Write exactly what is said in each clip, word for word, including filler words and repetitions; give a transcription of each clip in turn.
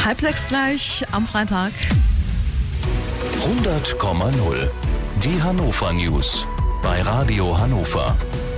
Halb sechs gleich am Freitag. hundert Komma null. Die Hannover News bei Radio Hannover.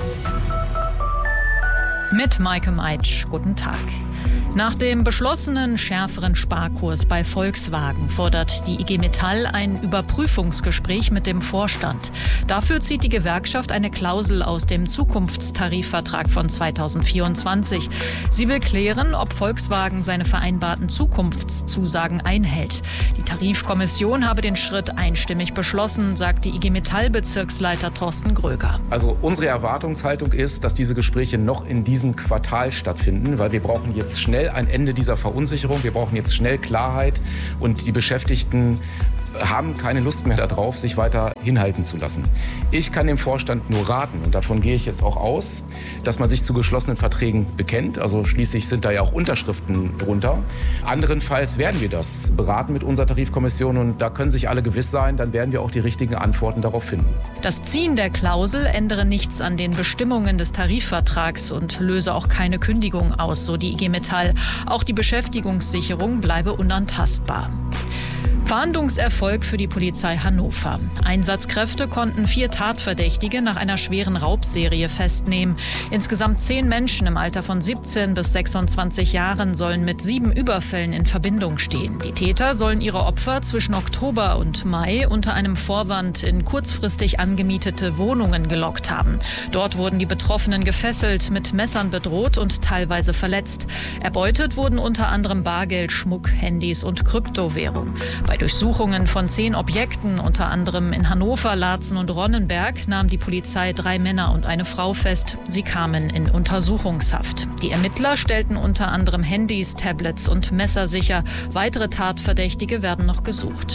Mit Maike Meitsch. Guten Tag. Nach dem beschlossenen schärferen Sparkurs bei Volkswagen fordert die I G Metall ein Überprüfungsgespräch mit dem Vorstand. Dafür zieht die Gewerkschaft eine Klausel aus dem Zukunftstarifvertrag von zweitausendvierundzwanzig. Sie will klären, ob Volkswagen seine vereinbarten Zukunftszusagen einhält. Die Tarifkommission habe den Schritt einstimmig beschlossen, sagt die I G Metall-Bezirksleiter Thorsten Gröger. Also unsere Erwartungshaltung ist, dass diese Gespräche noch in diesem Quartal stattfinden, weil wir brauchen jetzt schnell ein Ende dieser Verunsicherung. Wir brauchen jetzt schnell Klarheit und die Beschäftigten haben keine Lust mehr darauf, sich weiter hinhalten zu lassen. Ich kann dem Vorstand nur raten, und davon gehe ich jetzt auch aus, dass man sich zu geschlossenen Verträgen bekennt. Also schließlich sind da ja auch Unterschriften drunter. Anderenfalls werden wir das beraten mit unserer Tarifkommission und da können sich alle gewiss sein, dann werden wir auch die richtigen Antworten darauf finden. Das Ziehen der Klausel ändere nichts an den Bestimmungen des Tarifvertrags und löse auch keine Kündigung aus, so die I G Metall. Auch die Beschäftigungssicherung bleibe unantastbar. Fahndungserfolg für die Polizei Hannover. Einsatzkräfte konnten vier Tatverdächtige nach einer schweren Raubserie festnehmen. Insgesamt zehn Menschen im Alter von siebzehn bis sechsundzwanzig Jahren sollen mit sieben Überfällen in Verbindung stehen. Die Täter sollen ihre Opfer zwischen Oktober und Mai unter einem Vorwand in kurzfristig angemietete Wohnungen gelockt haben. Dort wurden die Betroffenen gefesselt, mit Messern bedroht und teilweise verletzt. Erbeutet wurden unter anderem Bargeld, Schmuck, Handys und Kryptowährung. Bei Durchsuchungen von zehn Objekten, unter anderem in Hannover, Laatzen und Ronnenberg, nahm die Polizei drei Männer und eine Frau fest. Sie kamen in Untersuchungshaft. Die Ermittler stellten unter anderem Handys, Tablets und Messer sicher. Weitere Tatverdächtige werden noch gesucht.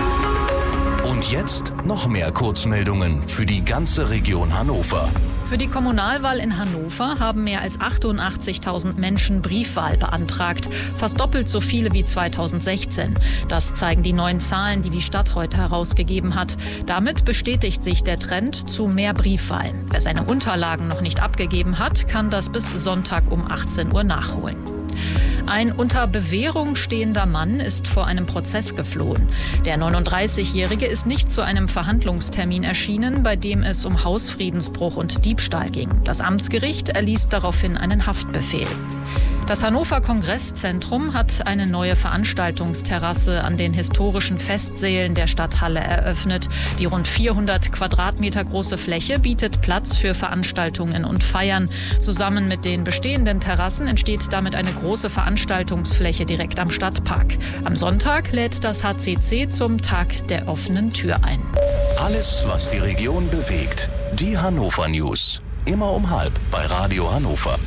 Und jetzt noch mehr Kurzmeldungen für die ganze Region Hannover. Für die Kommunalwahl in Hannover haben mehr als achtundachtzigtausend Menschen Briefwahl beantragt. Fast doppelt so viele wie zweitausendsechzehn. Das zeigen die neuen Zahlen, die die Stadt heute herausgegeben hat. Damit bestätigt sich der Trend zu mehr Briefwahl. Wer seine Unterlagen noch nicht abgegeben hat, kann das bis Sonntag um achtzehn Uhr nachholen. Ein unter Bewährung stehender Mann ist vor einem Prozess geflohen. Der neununddreißigjährige ist nicht zu einem Verhandlungstermin erschienen, bei dem es um Hausfriedensbruch und Diebstahl ging. Das Amtsgericht erließ daraufhin einen Haftbefehl. Das Hannover Kongresszentrum hat eine neue Veranstaltungsterrasse an den historischen Festsälen der Stadthalle eröffnet. Die rund vierhundert Quadratmeter große Fläche bietet Platz für Veranstaltungen und Feiern. Zusammen mit den bestehenden Terrassen entsteht damit eine große Veranstaltungsfläche direkt am Stadtpark. Am Sonntag lädt das H C C zum Tag der offenen Tür ein. Alles, was die Region bewegt. Die Hannover News. Immer um halb bei Radio Hannover.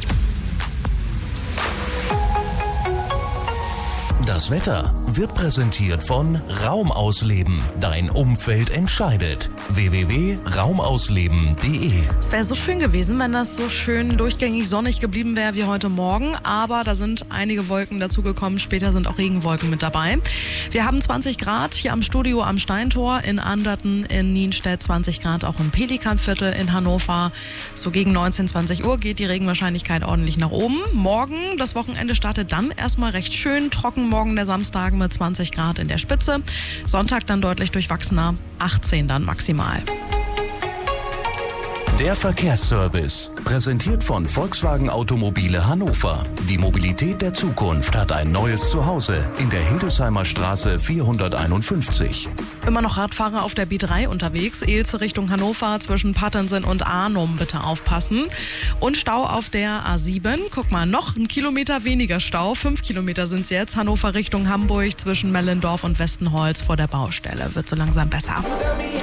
Das Wetter wird präsentiert von Raumausleben. Dein Umfeld entscheidet. w w w punkt raumausleben punkt d e. Es wäre so schön gewesen, wenn das so schön durchgängig sonnig geblieben wäre wie heute Morgen. Aber da sind einige Wolken dazugekommen. Später sind auch Regenwolken mit dabei. Wir haben zwanzig Grad hier am Studio am Steintor, in Anderten, in Nienstedt, zwanzig Grad auch im Pelikanviertel in Hannover. So gegen neunzehn, zwanzig Uhr geht die Regenwahrscheinlichkeit ordentlich nach oben. Morgen, das Wochenende startet dann erstmal recht schön trocken. Morgen der Samstag mit zwanzig Grad in der Spitze. Sonntag dann deutlich durchwachsener, achtzehn dann maximal. Der Verkehrsservice, präsentiert von Volkswagen Automobile Hannover. Die Mobilität der Zukunft hat ein neues Zuhause in der Hildesheimer Straße vierhunderteinundfünfzig. Immer noch Radfahrer auf der B drei unterwegs. Ilze Richtung Hannover zwischen Pattensen und Arnum bitte aufpassen. Und Stau auf der A sieben. Guck mal, noch ein Kilometer weniger Stau. Fünf Kilometer sind es jetzt. Hannover Richtung Hamburg zwischen Mellendorf und Westenholz vor der Baustelle. Wird so langsam besser.